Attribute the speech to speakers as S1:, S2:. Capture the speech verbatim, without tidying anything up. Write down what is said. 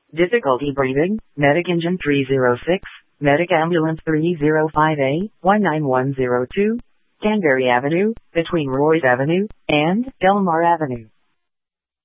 S1: Difficulty breathing, Medic Engine three oh six, Medic Ambulance three oh five A, one nine one zero two, Danbury Avenue, between Royce Avenue and Delmar Avenue.